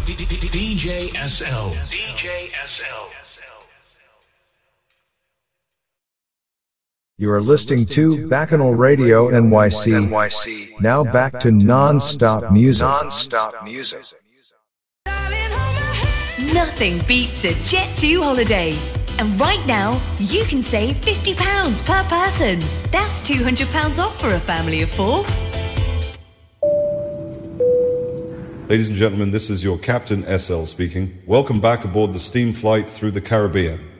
DJ SL. DJ SL. You are listening to Bacchanal Radio NYC. Now back to non-stop music. Nothing beats a Jet2 holiday. And right now, you can save £50 per person. That's £200 off for a family of 4. Ladies and gentlemen, this is your Captain SL speaking. Welcome back aboard the steam flight through the Caribbean.